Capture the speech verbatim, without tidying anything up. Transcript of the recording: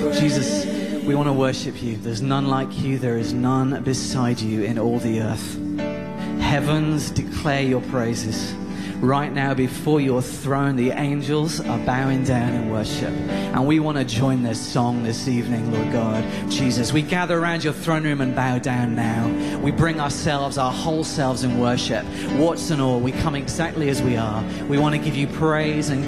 Jesus, we want to worship you. There's none like you. There is none beside you in all the earth. Heavens declare your praises. Right now before your throne, the angels are bowing down in worship. And we want to join this song this evening, Lord God. Jesus, we gather around your throne room and bow down now. We bring ourselves, our whole selves in worship. Warts and all, we come exactly as we are. We want to give you praise and